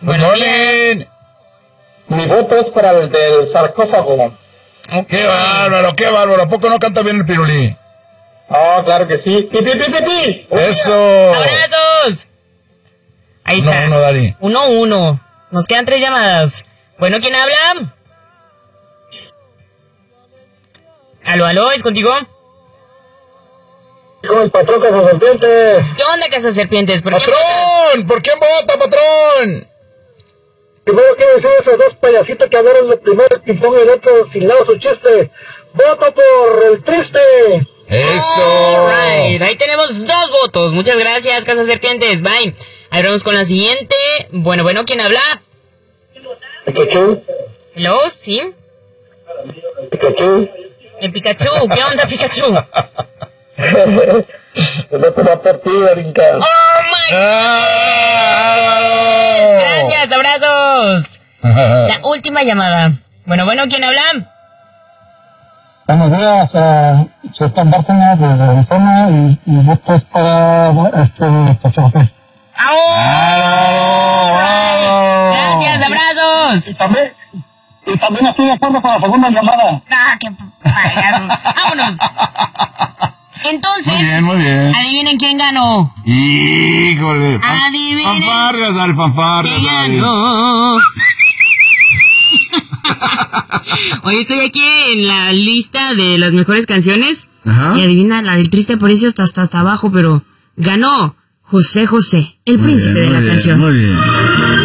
Buenos días. Mi voto es para el del sarcófago. Okay. Qué bárbaro. ¿A poco no canta bien el Pirulí? Oh, claro que sí. ¡Pi! ¡Eso! ¡Abrazos! Ahí está. 1-1, Dari. 1-1. Nos quedan 3 llamadas. Bueno, ¿quién habla? Aló, ¿es contigo? Con el patrón Cazaserpientes. ¿Qué onda, Cazaserpientes? ¿Por ¡Patrón! ¿Por quién vota, patrón? Primero quiero decir a esos dos payasitos que hablaron de primero el ping-pong y el otro sin lado su chiste. ¡Voto por el triste! ¡Eso! Alright, ahí tenemos 2 votos. Muchas gracias, Cazaserpientes. Bye. Ahí vamos con la siguiente. Bueno, ¿quién habla? Pikachu. ¿Hello? ¿Sí? Pikachu. El Pikachu. ¿Qué onda, Pikachu? El voto va por ti, Darinka. ¡Oh, my God! Gracias, abrazos. La última llamada. Bueno, ¿quién habla? Buenos días, soy Juan Bárcena de Arizona y voto es para José. Gracias, abrazos. Y también estoy de acuerdo con la segunda llamada. Qué payasos. Vámonos. Entonces, Muy bien. adivinen quién ganó. Híjole. Adivinen. Fanfarrias, Dari. Ganó. Hoy estoy aquí en la lista de las mejores canciones. Ajá. Y adivina, la del triste aparece hasta abajo, pero ganó José, el príncipe de la canción. Muy bien.